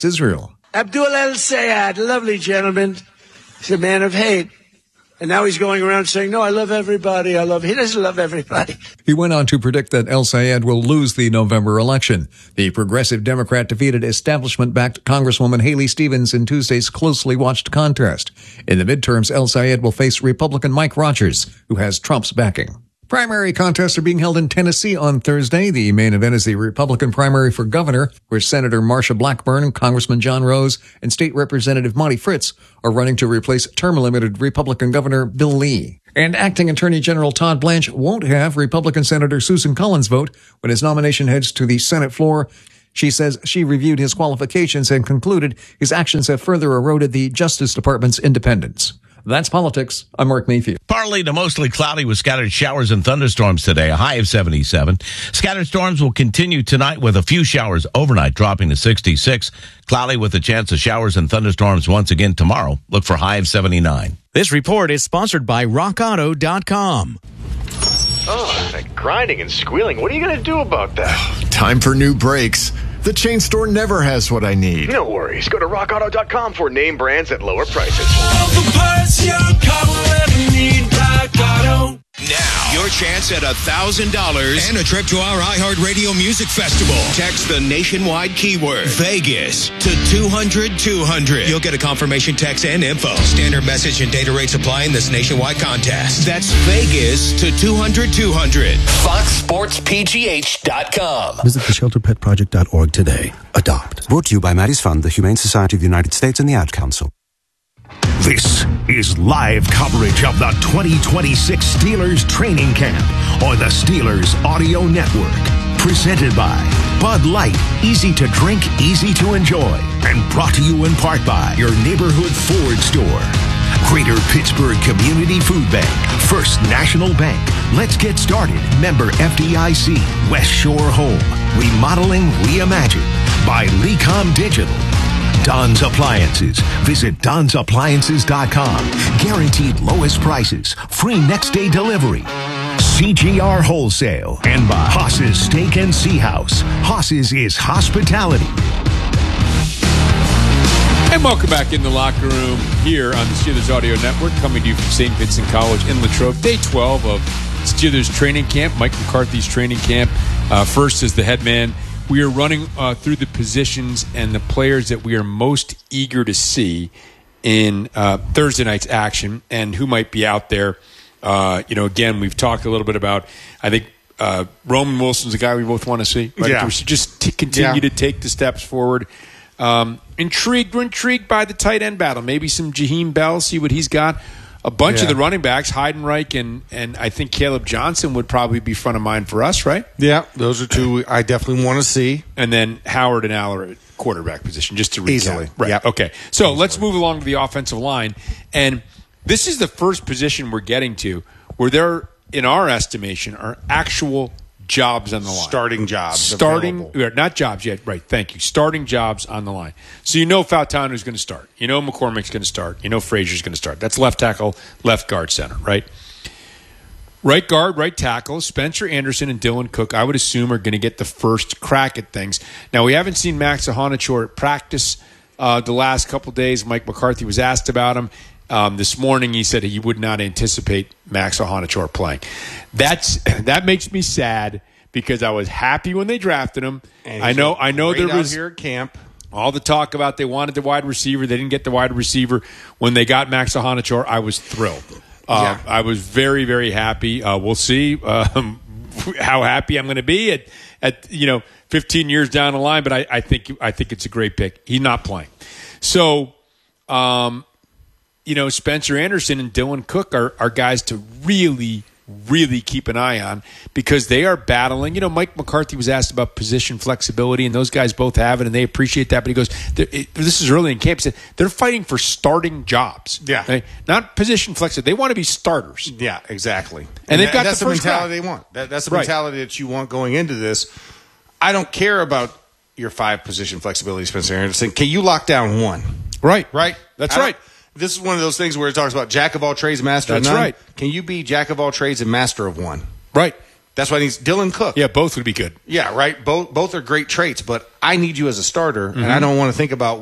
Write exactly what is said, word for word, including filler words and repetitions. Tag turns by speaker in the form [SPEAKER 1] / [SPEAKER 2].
[SPEAKER 1] Israel.
[SPEAKER 2] Abdul El-Sayed, lovely gentleman. He's a man of hate. And now he's going around saying, no, I love everybody. I love, he doesn't love everybody.
[SPEAKER 1] He went on to predict that El-Sayed will lose the November election. The progressive Democrat defeated establishment-backed Congresswoman Haley Stevens in Tuesday's closely watched contest. In the midterms, El-Sayed will face Republican Mike Rogers, who has Trump's backing. Primary contests are being held in Tennessee on Thursday. The main event is the Republican primary for governor, where Senator Marsha Blackburn, Congressman John Rose, and State Representative Monty Fritz are running to replace term-limited Republican Governor Bill Lee. And Acting Attorney General Todd Blanche won't have Republican Senator Susan Collins vote when his nomination heads to the Senate floor. She says she reviewed his qualifications and concluded his actions have further eroded the Justice Department's independence. That's politics. I'm Mark Mayfield.
[SPEAKER 3] Partly to mostly cloudy with scattered showers and thunderstorms today, a high of seventy-seven. Scattered storms will continue tonight with a few showers overnight, dropping to sixty-six. Cloudy with a chance of showers and thunderstorms once again tomorrow. Look for high of seventy-nine.
[SPEAKER 4] This report is sponsored by rock auto dot com.
[SPEAKER 5] Oh, that grinding and squealing. What are you going to do about that?
[SPEAKER 6] Time for new brakes. The chain store never has what I need.
[SPEAKER 5] No worries. Go to rock auto dot com for name brands at lower prices.
[SPEAKER 7] All the parts your car will ever need, Rock Auto.
[SPEAKER 8] Now, your chance at one thousand dollars and a trip to our iHeartRadio Music Festival. Text the nationwide keyword Vegas to two hundred two hundred. You'll get a confirmation text and info. Standard message and data rates apply in this nationwide contest. That's Vegas to two hundred two hundred.
[SPEAKER 9] fox sports p g h dot com.
[SPEAKER 10] Visit the shelter pet project dot org today. Adopt. Brought to you by Maddie's Fund, the Humane Society of the United States, and the Ad Council.
[SPEAKER 11] This is live coverage of the twenty twenty-six Steelers training camp on the Steelers Audio Network. Presented by Bud Light, easy to drink, easy to enjoy. And brought to you in part by your neighborhood Ford store. Greater Pittsburgh Community Food Bank, First National Bank. Let's get started. Member F D I C, West Shore Home. Remodeling Reimagined by Lecom Digital. Don's Appliances. Visit Don's Appliances dot com. Guaranteed lowest prices. Free next day delivery. C G R Wholesale. And by Haas's Steak and Sea House. Haas's is hospitality.
[SPEAKER 12] And welcome back in the locker room here on the Steelers Audio Network, coming to you from Saint Vincent College in Latrobe. Day twelve of Steelers training camp, Mike McCarthy's training camp. Uh, first as the head man. We are running uh, through the positions and the players that we are most eager to see in uh, Thursday night's action and who might be out there. Uh, you know, again, we've talked a little bit about, I think, uh, Roman Wilson's a guy we both want to see. Right?
[SPEAKER 13] Yeah.
[SPEAKER 12] We should just t- continue
[SPEAKER 13] yeah.
[SPEAKER 12] to take the steps forward. Um, intrigued, we're intrigued by the tight end battle. Maybe some Jaheim Bell, see what he's got. A bunch
[SPEAKER 13] yeah.
[SPEAKER 12] of the running backs, Heidenreich and, and I think Caleb Johnson would probably be front of mind for us, right?
[SPEAKER 13] Yeah, those are two I definitely want to see.
[SPEAKER 12] And then Howard and Aller at quarterback position, just to recap.
[SPEAKER 13] Easily.
[SPEAKER 12] Right.
[SPEAKER 13] Yep.
[SPEAKER 12] Okay. So
[SPEAKER 13] Easily.
[SPEAKER 12] Let's move along to the offensive line. And this is the first position we're getting to where there, in our estimation, are actual jobs on the line.
[SPEAKER 13] Starting jobs.
[SPEAKER 12] Starting,
[SPEAKER 13] available.
[SPEAKER 12] not jobs yet. Right. Thank you. Starting jobs on the line. So you know Fautanu's going to start. You know McCormick's going to start. You know Frazier's going to start. That's left tackle, left guard, center, right? Right guard, right tackle, Spencer Anderson and Dylan Cook, I would assume, are going to get the first crack at things. Now, we haven't seen Max Ahanichor at practice uh, the last couple days. Mike McCarthy was asked about him. Um, this morning, he said he would not anticipate Max Ahanichor playing. That's that makes me sad because I was happy when they drafted him. I know, I know there was
[SPEAKER 13] here at camp
[SPEAKER 12] all the talk about they wanted the wide receiver. They didn't get the wide receiver. When they got Max Ahanichor, I was thrilled. Uh, yeah. I was very, very happy. Uh, we'll see um, how happy I'm going to be at, at you know fifteen years down the line. But I, I think I think it's a great pick. He's not playing, so. Um, You know, Spencer Anderson and Dylan Cook are, are guys to really, really keep an eye on because they are battling. You know, Mike McCarthy was asked about position flexibility, and those guys both have it, and they appreciate that. But he goes, it, this is early in camp. He said, they're fighting for starting jobs.
[SPEAKER 13] Yeah.
[SPEAKER 12] Right? Not position flexibility. They want to be starters.
[SPEAKER 13] Yeah, exactly.
[SPEAKER 12] And,
[SPEAKER 13] and
[SPEAKER 12] they've
[SPEAKER 13] that,
[SPEAKER 12] got
[SPEAKER 13] that's
[SPEAKER 12] the,
[SPEAKER 13] the
[SPEAKER 12] first
[SPEAKER 13] mentality
[SPEAKER 12] guy.
[SPEAKER 13] they want. That, that's the
[SPEAKER 12] Right.
[SPEAKER 13] mentality that you want going into this. I don't care about your five position flexibility, Spencer Anderson. Can you lock down one?
[SPEAKER 12] Right.
[SPEAKER 13] Right?
[SPEAKER 12] That's right.
[SPEAKER 13] This is one of those things where it talks about jack of all trades, master
[SPEAKER 12] That's
[SPEAKER 13] of none.
[SPEAKER 12] right.
[SPEAKER 13] Can you be jack of all trades and master of one?
[SPEAKER 12] Right.
[SPEAKER 13] That's why he's Dylan Cook.
[SPEAKER 12] Yeah, both would be good.
[SPEAKER 13] Yeah, right. Both both are great traits, but I need you as a starter,
[SPEAKER 12] Mm-hmm.
[SPEAKER 13] and I don't want to think about